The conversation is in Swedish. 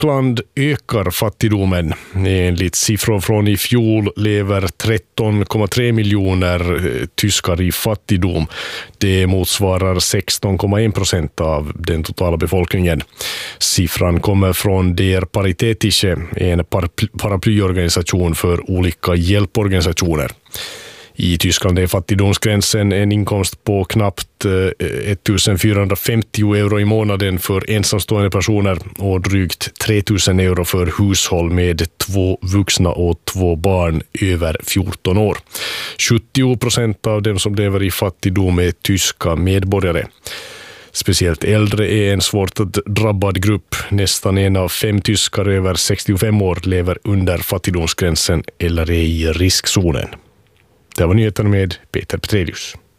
Tyskland ökar fattigdomen. Enligt siffror från i fjol lever 13,3 miljoner tyskar i fattigdom. Det motsvarar 16,1% av den totala befolkningen. Siffran kommer från Der Paritätische, en paraplyorganisation för olika hjälporganisationer. I Tyskland är fattigdomsgränsen en inkomst på knappt 1450 euro i månaden för ensamstående personer och drygt 3000 euro för hushåll med 2 vuxna och 2 barn över 14 år. 70% av dem som lever i fattigdom är tyska medborgare. Speciellt äldre är en svårt drabbad grupp. Nästan 1 av 5 tyskar över 65 år lever under fattigdomsgränsen eller är i riskzonen. Det var nyheten med Peter Petrelius.